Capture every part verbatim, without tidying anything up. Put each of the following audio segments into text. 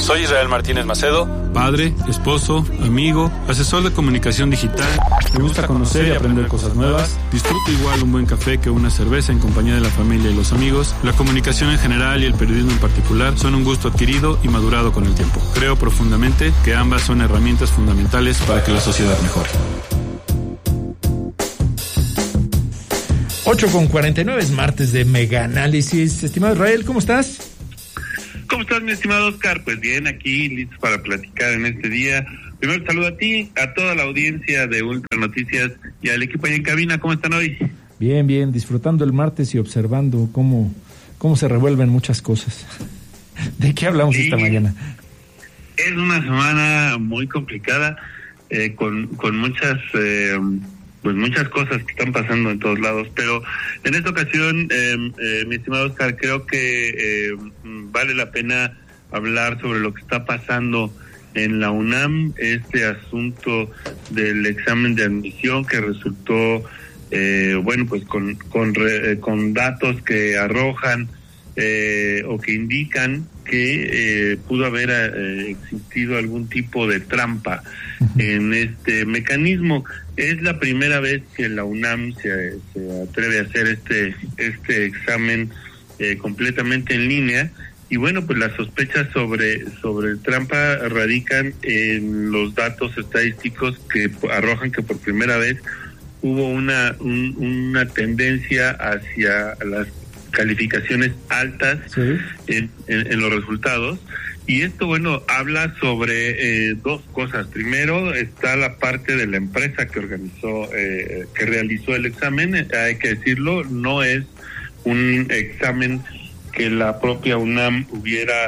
Soy Israel Martínez Macedo, padre, esposo, amigo, asesor de comunicación digital. Me gusta conocer y aprender cosas nuevas. Disfruto igual un buen café que una cerveza en compañía de la familia y los amigos. La comunicación en general y el periodismo en particular son un gusto adquirido y madurado con el tiempo. Creo profundamente que ambas son herramientas fundamentales para que la sociedad mejore. ocho con cuarenta y nueve es martes de Mega Análisis. Estimado Israel, ¿cómo estás? ¿Cómo estás, mi estimado Oscar? Pues bien, aquí listos para platicar en este día. Primero saludo a ti, a toda la audiencia de Ultra Noticias y al equipo ahí en cabina. ¿Cómo están hoy? Bien, bien, disfrutando el martes y observando cómo, cómo se revuelven muchas cosas. ¿De qué hablamos sí, esta mañana? Es una semana muy complicada, eh, con, con muchas... Eh, pues muchas cosas que están pasando en todos lados, pero en esta ocasión, eh, eh, mi estimado Oscar, creo que eh, vale la pena hablar sobre lo que está pasando en la UNAM, este asunto del examen de admisión que resultó, eh, bueno, pues con con, re, con datos que arrojan eh, o que indican que eh, pudo haber eh, existido algún tipo de trampa en este mecanismo. Es la primera vez que la UNAM se, se atreve a hacer este este examen eh, completamente en línea, y bueno, pues las sospechas sobre sobre trampa radican en los datos estadísticos que arrojan que por primera vez hubo una un, una tendencia hacia las calificaciones altas sí. en, en, en los resultados. Y esto, bueno, habla sobre eh, dos cosas. Primero está la parte de la empresa que organizó, eh, que realizó el examen. Hay que decirlo, no es un examen que la propia UNAM hubiera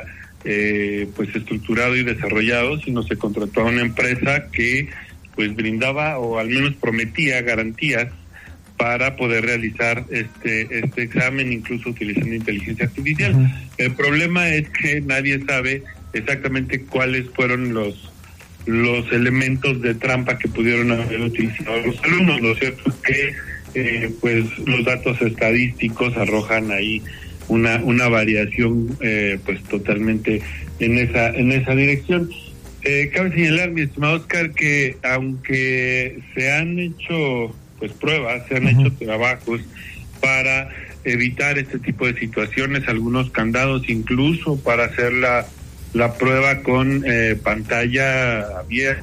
eh, pues estructurado y desarrollado, sino se contrató a una empresa que pues brindaba o al menos prometía garantías para poder realizar este este examen, incluso utilizando inteligencia artificial. Uh-huh. El problema es que nadie sabe exactamente cuáles fueron los los elementos de trampa que pudieron haber utilizado los alumnos. Lo cierto es que eh, pues los datos estadísticos arrojan ahí una una variación eh, pues totalmente en esa en esa dirección. Eh, cabe señalar, mi estimado Oscar, que aunque se han hecho pues pruebas, se han uh-huh. hecho trabajos para evitar este tipo de situaciones, algunos candados incluso para hacer la, la prueba con eh, pantalla abierta.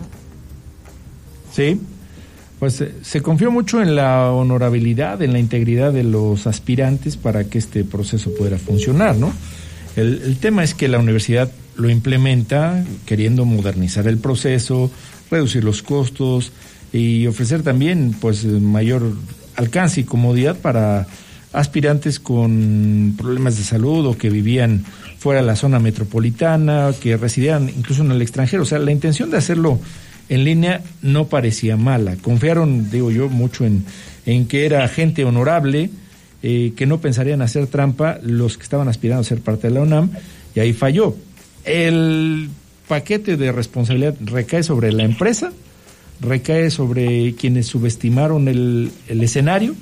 Sí, pues eh, se confió mucho en la honorabilidad, en la integridad de los aspirantes para que este proceso pudiera funcionar, ¿no? El, el tema es que la universidad lo implementa queriendo modernizar el proceso, reducir los costos y ofrecer también pues mayor alcance y comodidad para aspirantes con problemas de salud o que vivían fuera de la zona metropolitana, que residían incluso en el extranjero. O sea, la intención de hacerlo en línea no parecía mala. Confiaron, digo yo, mucho en, en que era gente honorable, eh, que no pensarían hacer trampa los que estaban aspirando a ser parte de la UNAM, y ahí falló. El paquete de responsabilidad recae sobre la empresa, recae sobre quienes subestimaron el, el escenario.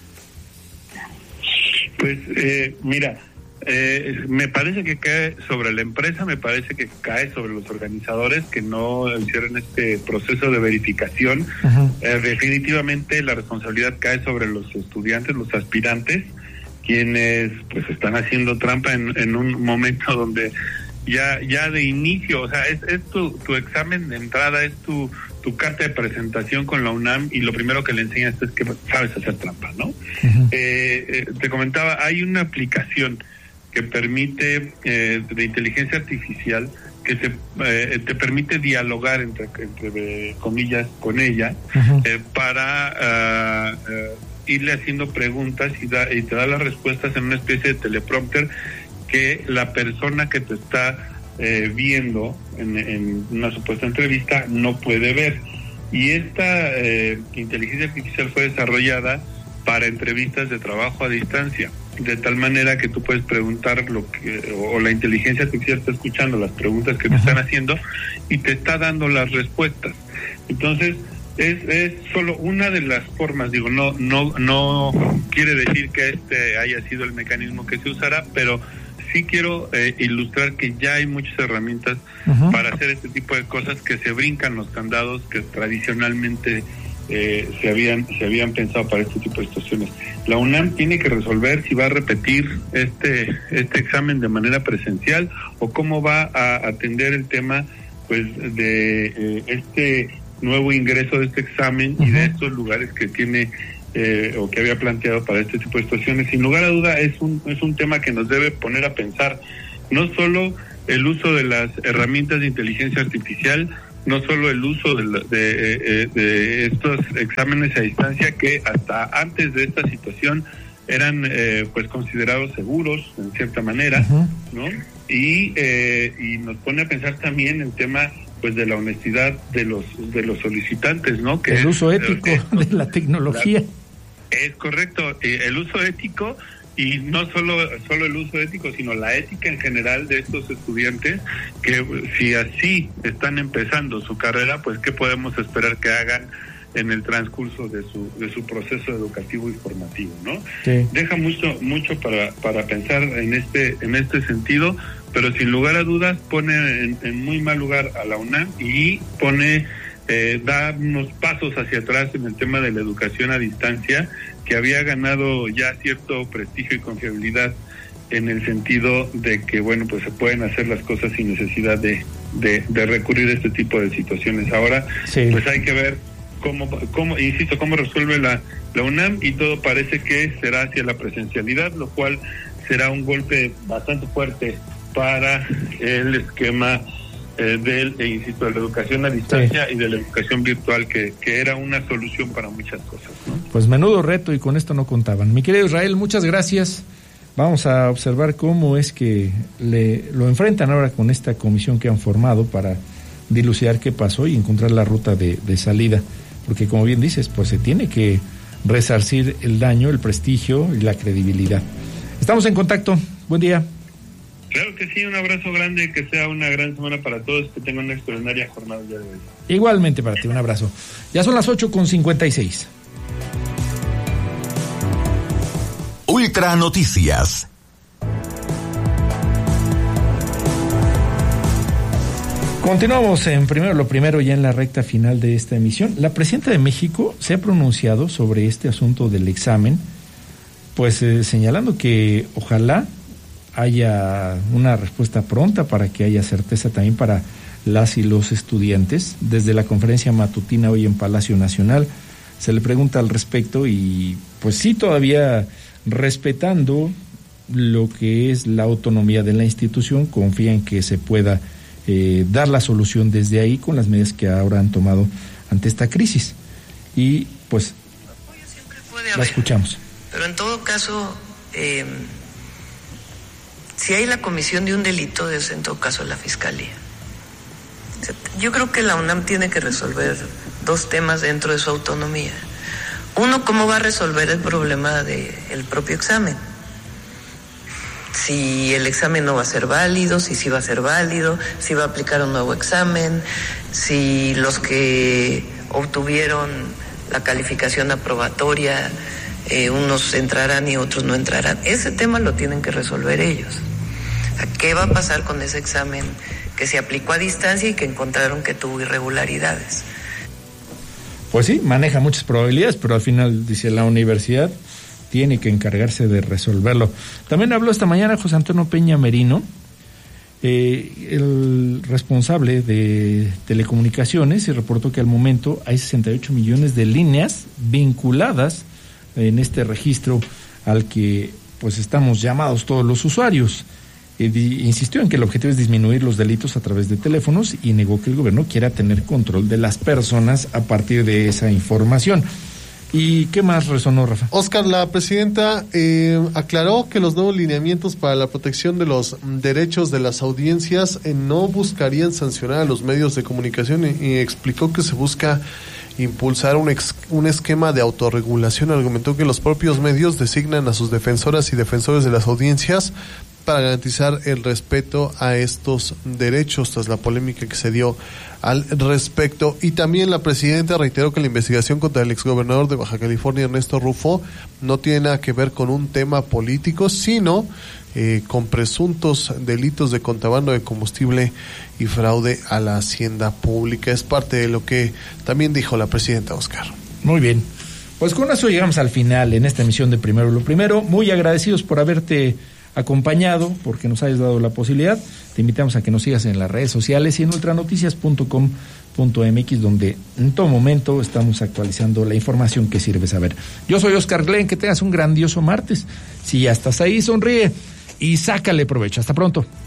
Pues eh, mira, eh, me parece que cae sobre la empresa, me parece que cae sobre los organizadores que no hicieron este proceso de verificación. Uh-huh. Eh, definitivamente la responsabilidad cae sobre los estudiantes, los aspirantes, quienes pues están haciendo trampa en, en un momento donde ya ya de inicio, o sea, es, es tu, tu examen de entrada, es tu tu carta de presentación con la UNAM, y lo primero que le enseñas es que sabes hacer trampa, ¿no? Uh-huh. eh, eh, te comentaba, hay una aplicación que permite, eh, de inteligencia artificial, que se, eh, te permite dialogar, entre, entre eh, comillas, con ella, uh-huh. eh, para uh, uh, irle haciendo preguntas y, da, y te da las respuestas en una especie de teleprompter que la persona que te está Eh, viendo en, en una supuesta entrevista no puede ver. Y esta eh, inteligencia artificial fue desarrollada para entrevistas de trabajo a distancia, de tal manera que tú puedes preguntar lo que, o, o la inteligencia artificial está escuchando las preguntas que te están haciendo y te está dando las respuestas. Entonces es es solo una de las formas, digo, no no no quiere decir que este haya sido el mecanismo que se usará, pero sí quiero eh, ilustrar que ya hay muchas herramientas uh-huh. para hacer este tipo de cosas que se brincan los candados que tradicionalmente eh, se habían se habían pensado para este tipo de situaciones. La UNAM tiene que resolver si va a repetir este este examen de manera presencial o cómo va a atender el tema pues de eh, este nuevo ingreso de este examen uh-huh. y de estos lugares que tiene Eh, o que había planteado para este tipo de situaciones. Sin lugar a duda es un es un tema que nos debe poner a pensar no solo el uso de las herramientas de inteligencia artificial, no solo el uso de, de, de, de estos exámenes a distancia que hasta antes de esta situación eran eh, pues considerados seguros en cierta manera, uh-huh. ¿no? Y eh, y nos pone a pensar también el tema pues de la honestidad de los de los solicitantes, ¿no? Que el uso es, ético es, de la tecnología. La, Es correcto, el uso ético y no solo solo el uso ético, sino la ética en general de estos estudiantes que si así están empezando su carrera, pues qué podemos esperar que hagan en el transcurso de su de su proceso educativo y formativo, ¿no? Sí. Deja mucho mucho para para pensar en este en este sentido, pero sin lugar a dudas pone en, en muy mal lugar a la UNAM y pone Eh, da unos pasos hacia atrás en el tema de la educación a distancia, que había ganado ya cierto prestigio y confiabilidad en el sentido de que, bueno, pues se pueden hacer las cosas sin necesidad de, de, de recurrir a este tipo de situaciones. Ahora, sí. pues hay que ver cómo, cómo insisto, cómo resuelve la, la UNAM, y todo parece que será hacia la presencialidad, lo cual será un golpe bastante fuerte para el esquema Eh, del, e insisto, de la educación a distancia sí. y de la educación virtual, que, que era una solución para muchas cosas, ¿no? Pues menudo reto, y con esto no contaban. Mi querido Israel, muchas gracias. Vamos a observar cómo es que le lo enfrentan ahora con esta comisión que han formado para dilucidar qué pasó y encontrar la ruta de, de salida, porque como bien dices, pues se tiene que resarcir el daño, el prestigio y la credibilidad. Estamos en contacto. Buen día. Claro que sí, un abrazo grande, que sea una gran semana para todos, que tengan una extraordinaria jornada el día de hoy. Igualmente para ti, un abrazo. Ya son las ocho con cincuenta y seis. Ultra Noticias. Continuamos en primero lo primero, ya en la recta final de esta emisión. La presidenta de México se ha pronunciado sobre este asunto del examen, pues eh, señalando que ojalá haya una respuesta pronta para que haya certeza también para las y los estudiantes. Desde la conferencia matutina hoy en Palacio Nacional se le pregunta al respecto y pues sí, todavía respetando lo que es la autonomía de la institución, confía en que se pueda eh, dar la solución desde ahí con las medidas que ahora han tomado ante esta crisis. Y pues la haber, escuchamos. Pero en todo caso, eh, si hay la comisión de un delito, es en todo caso la Fiscalía. O sea, yo creo que la UNAM tiene que resolver dos temas dentro de su autonomía. Uno, cómo va a resolver el problema del propio examen. Si el examen no va a ser válido, si sí va a ser válido, si va a aplicar un nuevo examen, si los que obtuvieron la calificación aprobatoria, eh, unos entrarán y otros no entrarán. Ese tema lo tienen que resolver ellos. ¿Qué va a pasar con ese examen que se aplicó a distancia y que encontraron que tuvo irregularidades? Pues sí, maneja muchas probabilidades, pero al final, dice, la universidad tiene que encargarse de resolverlo. También habló esta mañana José Antonio Peña Merino, eh, el responsable de telecomunicaciones, y reportó que al momento hay sesenta y ocho millones de líneas vinculadas en este registro al que pues estamos llamados todos los usuarios. Eh, di, insistió en que el objetivo es disminuir los delitos a través de teléfonos y negó que el gobierno quiera tener control de las personas a partir de esa información. ¿Y qué más resonó, Rafa? Oscar, la presidenta eh, aclaró que los nuevos lineamientos para la protección de los derechos de las audiencias eh, no buscarían sancionar a los medios de comunicación y, y explicó que se busca impulsar un, ex, un esquema de autorregulación. Argumentó que los propios medios designan a sus defensoras y defensores de las audiencias para garantizar el respeto a estos derechos tras la polémica que se dio al respecto. Y también la presidenta reiteró que la investigación contra el exgobernador de Baja California, Ernesto Rufo, no tiene nada que ver con un tema político, sino eh, con presuntos delitos de contrabando de combustible y fraude a la hacienda pública. Es parte de lo que también dijo la presidenta, Oscar. Muy bien. Pues con eso llegamos al final en esta emisión de Primero lo Primero. Muy agradecidos por haberte acompañado, porque nos hayas dado la posibilidad. Te invitamos a que nos sigas en las redes sociales y en ultranoticias punto com punto m x, donde en todo momento estamos actualizando la información que sirve saber. Yo soy Oscar Glenn, que tengas un grandioso martes. Si ya estás ahí, sonríe y sácale provecho. Hasta pronto.